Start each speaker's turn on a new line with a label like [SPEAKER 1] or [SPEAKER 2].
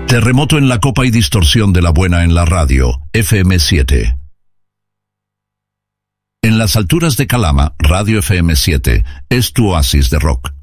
[SPEAKER 1] Terremoto en la copa y distorsión de la buena en la radio, FM7. En las alturas de Calama, Radio FM7 es tu oasis de rock.